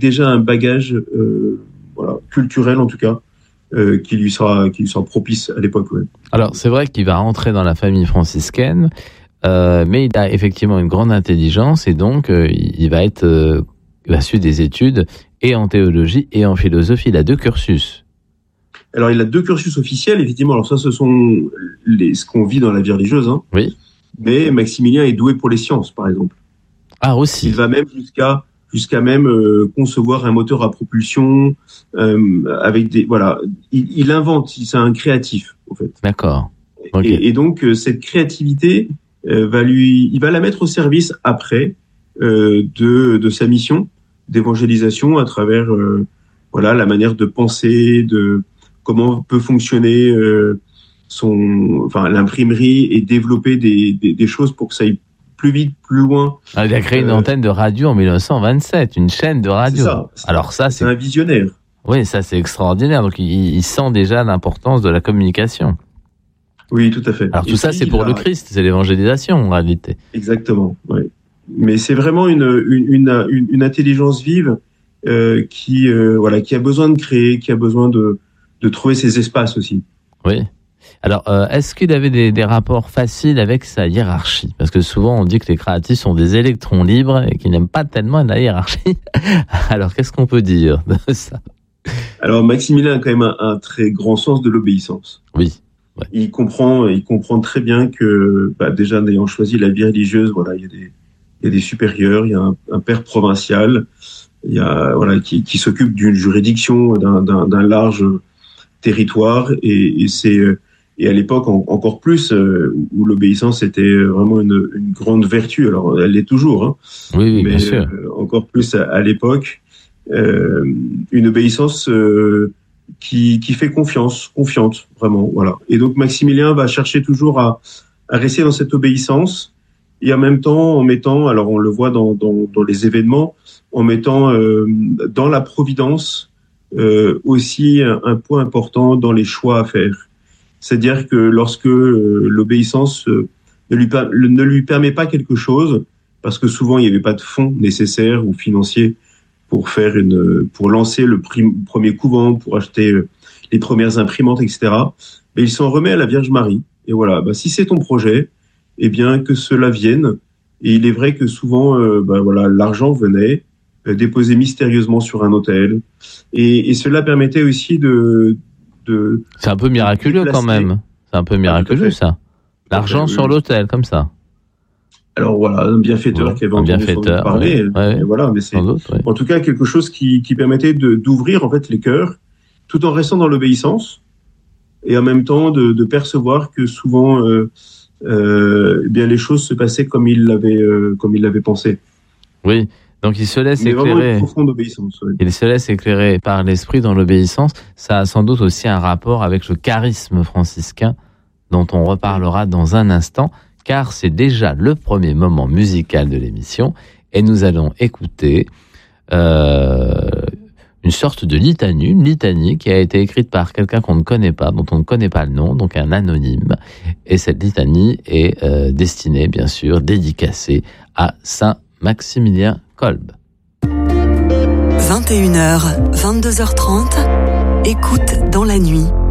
déjà un bagage culturel en tout cas, qui lui sera propice à l'époque. Ouais. Alors c'est vrai qu'il va rentrer dans la famille franciscaine, mais il a effectivement une grande intelligence et donc il va suivre des études et en théologie et en philosophie. Il a 2 cursus. Alors il a 2 cursus officiels, effectivement. Alors ça, ce sont ce qu'on vit dans la vie religieuse. Hein. Oui. Mais Maximilien est doué pour les sciences, par exemple. Ah aussi. Il va même jusqu'à même concevoir un moteur à propulsion avec des il invente, c'est un créatif en fait. D'accord. Okay. Et donc cette créativité il va la mettre au service après de sa mission d'évangélisation à travers la manière de penser, de comment peut fonctionner l'imprimerie et développer des choses pour que ça aille plus vite, plus loin. Ah, il a créé une antenne de radio en 1927, une chaîne de radio. Alors ça, c'est un visionnaire. Oui, ça c'est extraordinaire. Donc il sent déjà l'importance de la communication. Oui, tout à fait. Alors tout ça, c'est pour le Christ, c'est l'évangélisation en réalité. Exactement. Oui. Mais c'est vraiment une intelligence vive qui a besoin de créer, qui a besoin de trouver ses espaces aussi. Oui. Alors, est-ce qu'il avait des rapports faciles avec sa hiérarchie ? Parce que souvent, on dit que les créatifs sont des électrons libres et qu'ils n'aiment pas tellement la hiérarchie. Alors, qu'est-ce qu'on peut dire de ça ? Alors, Maximilien a quand même un très grand sens de l'obéissance. Oui. Ouais. Il comprend très bien que, déjà, ayant choisi la vie religieuse, il y a des supérieurs, il y a un père provincial, il y a, qui s'occupe d'une juridiction, d'un large territoire, et à l'époque encore plus où l'obéissance était vraiment une grande vertu. Alors elle l'est toujours, hein, oui, mais bien sûr. Encore plus à l'époque, une obéissance qui fait confiante vraiment, voilà. Et donc Maximilien va chercher toujours à rester dans cette obéissance et en même temps en mettant, alors on le voit dans les événements, en mettant dans la providence aussi un point important dans les choix à faire. C'est-à-dire que lorsque l'obéissance ne lui permet pas quelque chose, parce que souvent il n'y avait pas de fonds nécessaires ou financiers pour lancer le premier couvent, pour acheter les premières imprimantes, etc. Mais il s'en remet à la Vierge Marie. Et voilà, si c'est ton projet, eh bien que cela vienne. Et il est vrai que souvent, l'argent venait déposer mystérieusement sur un autel, et cela permettait aussi de c'est un peu miraculeux quand même. C'est un peu miraculeux ça. L'argent sur l'autel comme ça. Alors voilà, un bienfaiteur qui avait entendu parler. Ouais. Voilà, mais c'est en tout cas quelque chose qui permettait d'ouvrir en fait les cœurs, tout en restant dans l'obéissance et en même temps de percevoir que souvent, bien les choses se passaient comme il l'avait pensé. Oui. Donc il se laisse éclairer. Vraiment une profonde obéissance. Oui. Il se laisse éclairer par l'esprit dans l'obéissance. Ça a sans doute aussi un rapport avec le charisme franciscain dont on reparlera dans un instant, car c'est déjà le premier moment musical de l'émission et nous allons écouter une sorte de litanie, une litanie qui a été écrite par quelqu'un qu'on ne connaît pas, dont on ne connaît pas le nom, donc un anonyme. Et cette litanie est destinée, bien sûr, dédicacée à Saint Maximilien Kolbe. 21h, 22h30, écoute dans la nuit,